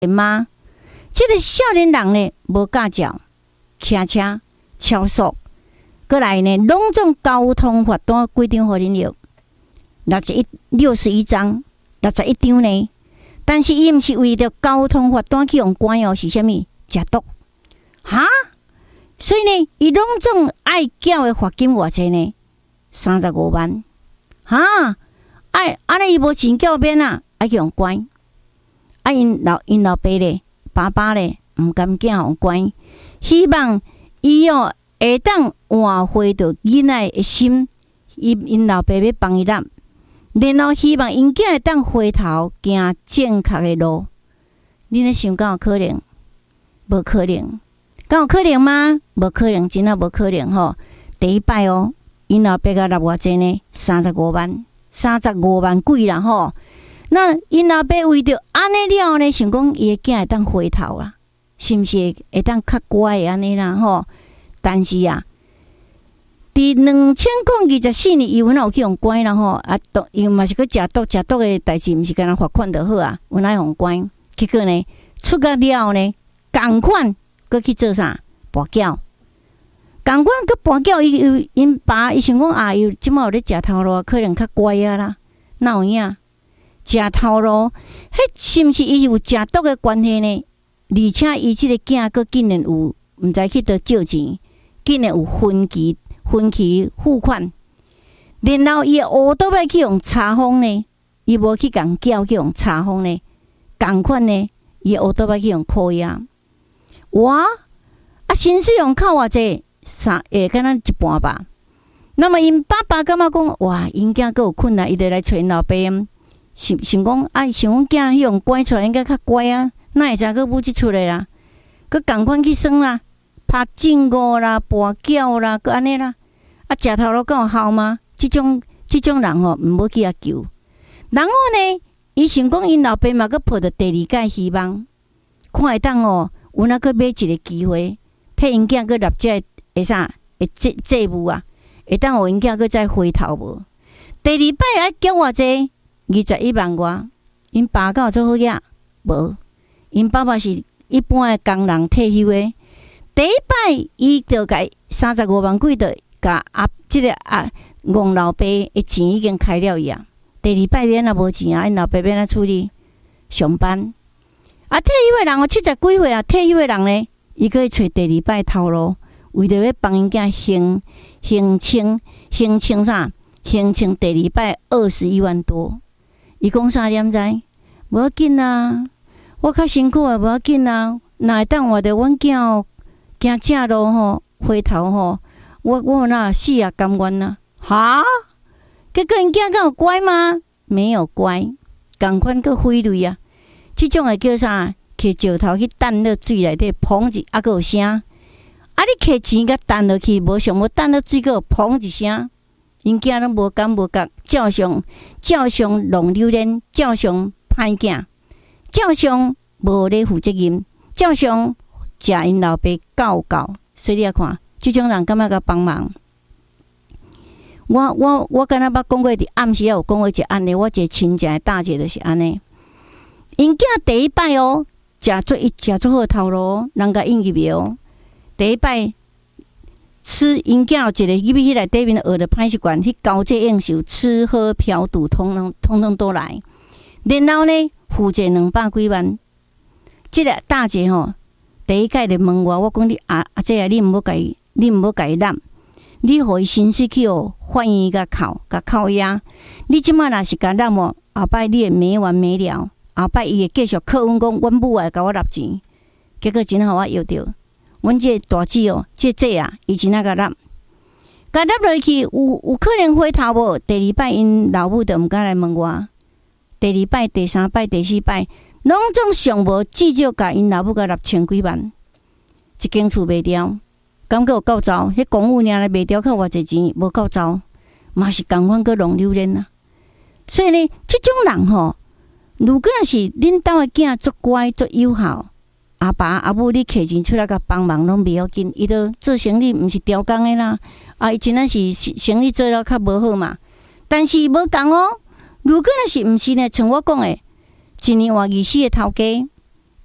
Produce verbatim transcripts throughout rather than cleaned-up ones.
妈，这个少年人呢，无驾照，骑车超速，过来呢，拢总交通罚单规定互恁了，六十一六十一张，六十一张呢。但是伊毋是为着交通罚单去用关哦，是啥物？食毒哈？所以呢，伊拢总爱缴的罚金偌济呢？三十五万哈？爱安尼伊无钱缴免啊，爱去用关。啊，因老因老爸咧，爸爸咧，毋甘囝用关，希望伊哦会当换回着囡仔的心，因因老爸要帮伊揽。然后希望因囝会当回头行正确的路，你咧想敢有可能？无可能，敢有可能吗？无可能，真啊无可能吼！第一摆哦，因老爸甲纳偌济呢？三十五万，三十五万贵啦吼！那因老爸为着安尼了呢，想讲伊的囝会当回头啦，是毋是会当较乖的安尼啦吼？但是啊。伫两千零二十四年，伊有哪有去用关啦吼？啊，毒伊嘛是去食毒，食毒的代志，毋是干那罚款就好啊？有哪用关？结果呢，出个了后呢，共款搁去做啥？跋筊，共款搁跋筊，伊有因爸，伊想讲啊，伊即马有咧食头路，可能较乖啊啦，哪有影？食头路，迄是毋是伊有食毒的关系呢？而且伊即个囝搁竟然有毋知去倒借钱，竟然有分期。分期付款，然后伊乌倒摆去用查封呢，伊无去共缴去用查封呢，共款呢，伊乌倒摆去用扣押，哇！啊，薪水用扣偌济，三诶，敢若一半吧。那么因爸爸感觉讲，哇，因囝阁有困难，伊就来找因老爸，想想讲，啊，想讲囝用乖出来应该较乖啊，哪会知阁母即出来啦？阁共款去算啦。拍正误啦，跋筊啦，佮安尼啦，啊，食头路敢有效吗？即种即种人吼，毋好去遐求。然后呢，伊想讲因老爸嘛，佮抱着第二届希望，看会当哦，有哪佮买一个机会，替因囝佮立即会啥会债债务啊，会当互因囝佮再回头无？第二摆爱缴偌济？二十一万外，因爸敢有做好嘢？无，因爸爸是一般的工人退休的。第一摆，伊就甲三十五万几，就甲啊，即、这个啊，戆老爸的钱已经开了伊啊。第二摆免啊无钱啊，因老爸免啊处理上班。啊，退休的人哦，七十几岁啊，退休的人呢，伊可以找第二摆头路，为着要帮因囝还还清还清啥？还清第二摆二十一万多。伊讲啥点知？无要紧啊，我较辛苦啊，无要紧啊，若会当换着阮囝。行正路吼，回头吼，我我那死也甘愿啊！哈，结果因囝敢有乖吗？没有乖，共款个废类啊！即种会叫啥？摕石头去弹落水内底，砰一，啊，个有声。啊，你摕钱甲弹落去，无想要弹落水，个有砰一声。因囝拢无感无觉，照常照常弄榴莲，照常歹囝，照常无咧负责任，照常。食因老爸教教，所以你来看，即种人敢若甲帮忙。我我我敢若捌讲过，伫暗时也有讲过一个案例。我一个亲戚的大姐就是安尼，因囝第一摆哦，食做伊食做好头路，人甲应入去哦。第一摆吃因囝有一个入去内底面学着歹习惯，去交际应酬、吃喝嫖赌，通通通通都来。然后呢，负债两百几万，即、这个大姐吼。第一届就问我，我讲你啊啊，这啊，你毋好甲伊，你毋好甲伊揽，你互伊薪水去哦，反伊甲扣，甲扣押。你即摆若是甲揽哦，后摆你会没完没了，后摆伊会继续靠阮讲，阮母会甲我纳钱，结果真互我摇着。阮这个大姐哦，这这啊，伊真啊甲揽，甲揽落去有有可能回头无？第二摆因老母就毋敢来问我，第二摆、第三摆、第四摆。拢总上无至少甲因老母甲六千几万，一间厝卖掉，感觉有够糟。迄公务领来卖掉，较偌济钱，无够糟，嘛是共款个弄榴莲啊。所以呢，即种人吼，如果是恁兜的囝足乖足友好，阿爸阿母你摕钱出来甲帮忙拢袂要紧，伊都做生意毋是刁工的啦。啊，伊真正是生意做了较无好嘛。但是无共哦，如果若是毋是呢，像我讲的。一年换二四个头家，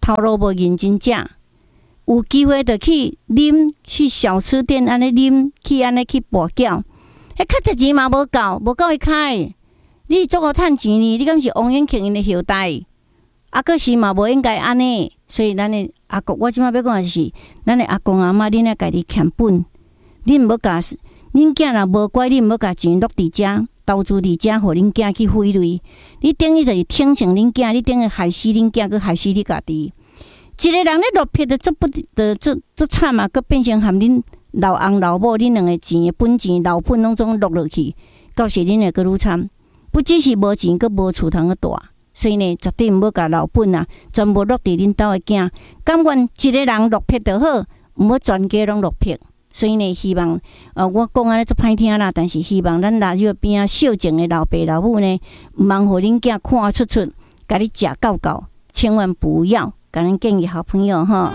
头路无认真食，有机会就去啉，去小吃店安尼啉，去安尼去跋筊，迄较值钱嘛无够，无够伊开。你做互趁钱呢？你敢是王永庆因的后代？啊，可是嘛无应该安尼。所以咱的阿公，我即摆要讲的是，咱的阿公阿嬷，恁要家己欠本，恁无甲，恁囝若无乖，恁无甲钱落伫遮，投资伫遮，互恁囝去费累。你等于就是听成恁囝，你等于害死恁囝，佮害死你家己。一个人咧落魄的做不的做做惨啊，佮变成含恁老翁老母恁两个钱的本钱老本拢总落落去，到时恁会佮愈惨。不只是无钱，佮无厝通个住。所以呢，绝对毋好甲老本啊，全部落伫恁兜的囝。甘愿一个人落魄就好，毋好全家拢落魄。所以呢，希望呃，我讲安尼足歹听啦，但是希望咱腊肉边啊，孝敬的老爸老母呢，毋通互恁囝看出出，甲你食够够，千万不要。甲咱建议好朋友哈。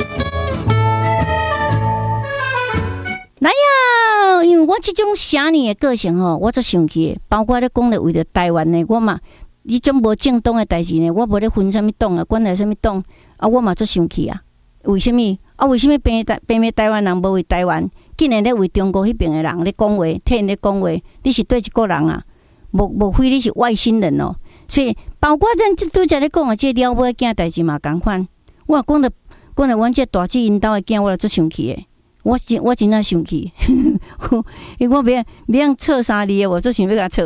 来呀，因为我即种写年的个性吼，我足生气的，包括咧讲咧为着台湾呢，我嘛。你种无正当的代志呢？我无咧分啥物党啊，管来啥物党啊，我嘛足生气啊！为什么啊？为什么偏台偏偏台湾人无为台湾，竟然咧为中国迄边的人咧讲话，替因咧讲话？你是对一个人啊？无无非你是外星人哦！所以包括咱即拄则咧讲的这了尾囝代志嘛共款。我讲着讲着，阮这大姊因兜的囝，我就足生气的。我真我真正生气，因为我别别样测啥哩，我就想要甲测。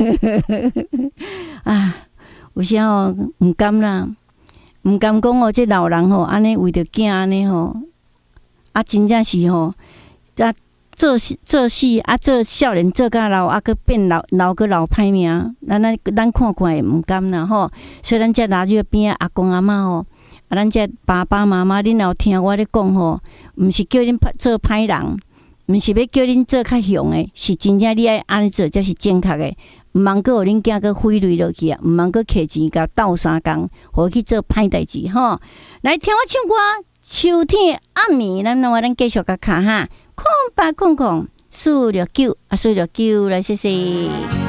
啊，有时候毋甘啦，毋甘讲哦，这老人吼安尼为着囝安尼吼，啊真正是吼，啊做做事啊做少年做甲老，啊佮变老老个老歹命，咱咱咱看看会毋甘啦吼。所以咱这腊肉边啊阿公阿嬷吼。啊，咱这爸爸妈妈，恁有听我咧讲吼，毋是叫恁做歹人，毋是要叫恁做较凶诶，是真正你爱安尼做才是正确诶。毋通阁互恁囝阁费累落去啊，毋通阁摕钱甲斗相共，互去做歹代志吼。来听我唱歌，秋天暗暝，咱我咱继续甲卡哈，空吧空空，数六九啊，数六九来谢谢。